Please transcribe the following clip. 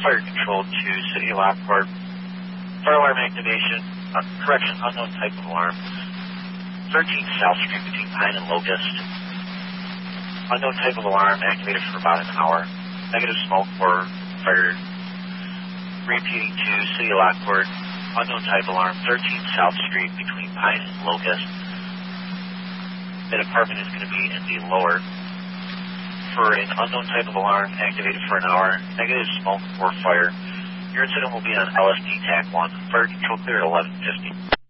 Fire Control to City of Lockport. Fire alarm activation, correction, unknown type of alarm. 13 South Street between Pine and Locust. Unknown type of alarm activated for about an hour. Negative smoke for fire. Repeating to City of Lockport. Unknown type alarm, 13 South Street between Pine and Locust. That apartment is going to be in the lower. For an unknown type of alarm activated for an hour. Negative smoke for fire. Your incident will be on LSD TAC 1. Fire Control clear at 11:50.